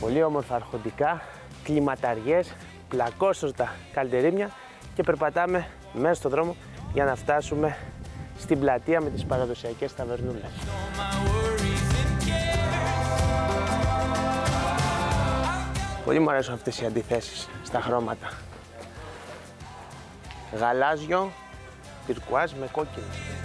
Πολύ όμορφα αρχοντικά, κλιματαριές, πλακόσωστα καλντερίμια και περπατάμε μέσα στον δρόμο για να φτάσουμε στην πλατεία με τις παραδοσιακές ταβερνούλες. Πολύ μου αρέσουν αυτές οι αντιθέσεις στα χρώματα. Γαλάζιο, τυρκουάζ με κόκκινο.